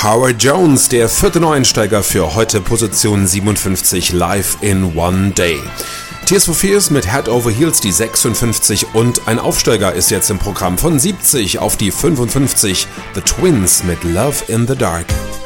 Howard Jones, der vierte Neueinsteiger für heute Position 57 live in One Day. Tears for Fears mit Head Over Heels die 56 und ein Aufsteiger ist jetzt im Programm von 70 auf die 55, The Twins mit Love in the Dark.